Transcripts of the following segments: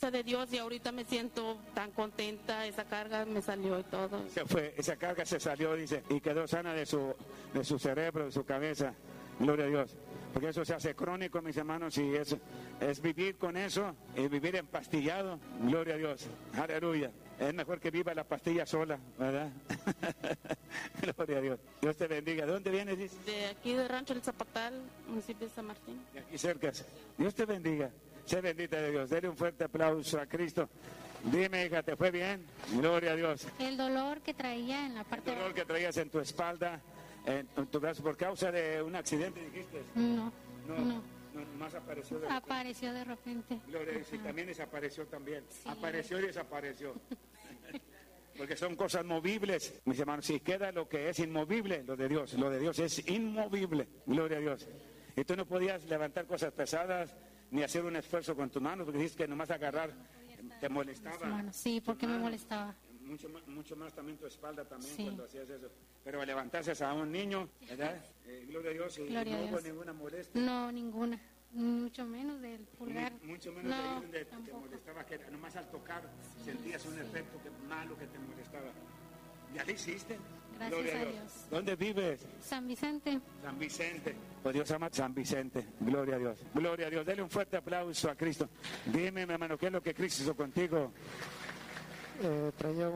fuerza de Dios y ahorita me siento tan contenta, esa carga me salió y todo. Se fue, esa carga se salió, dice, y quedó sana de su cerebro, de su cabeza. Gloria a Dios. Porque eso se hace crónico, mis hermanos, y es vivir con eso, y vivir empastillado. Gloria a Dios. Aleluya. Es mejor que viva la pastilla sola, ¿verdad? Gloria a Dios. Dios te bendiga. ¿De dónde vienes, dice? De aquí de Rancho El Zapatal, municipio de San Martín. De aquí cerca. Dios te bendiga. Sé bendita de Dios. Dele un fuerte aplauso a Cristo. Dime, hija, ¿te fue bien? Gloria a Dios. El dolor que traía en la parte... El dolor que traías en tu espalda, en tu brazo, ¿por causa de un accidente, dijiste? No. Más apareció de Apareció de repente. Gloria a Dios, y también desapareció también. Sí. Apareció y desapareció. Porque son cosas movibles, mis hermanos. Si queda lo que es inmovible, lo de Dios es inmovible. Gloria a Dios. Y tú no podías levantar cosas pesadas ni hacer un esfuerzo con tus manos, porque dices que nomás agarrar te molestaba. Sí, porque me molestaba. Mucho más también tu espalda también, sí, cuando hacías eso. Pero levantarse a un niño, ¿verdad? Gloria a Dios, y Gloria no a hubo Dios. ninguna molestia. No, ninguna. Mucho menos del pulgar. Mucho menos de ahí donde te molestaba, que nomás al tocar sentías un efecto malo que te molestaba. ¿Ya lo hiciste? Gracias Gloria a Dios. ¿Dónde vives? San Vicente. San Vicente. Pues Dios ama San Vicente. Gloria a Dios. Gloria a Dios. Dele un fuerte aplauso a Cristo. Dime, mi hermano, ¿qué es lo que Cristo hizo contigo? Traías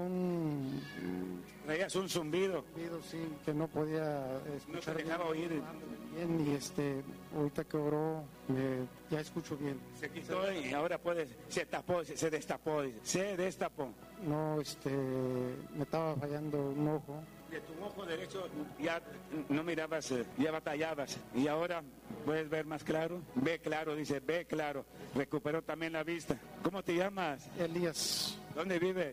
un zumbido. Sí, que no podía escuchar. No te dejaba oír. Bien, y ahorita que oró, ya escucho bien. Se quitó y ahora se destapó. No, me estaba fallando un ojo. De tu ojo derecho ya no mirabas, ya batallabas. Y ahora puedes ver más claro. Ve claro, dice, ve claro. Recuperó también la vista. ¿Cómo te llamas? Elías. ¿Dónde vives?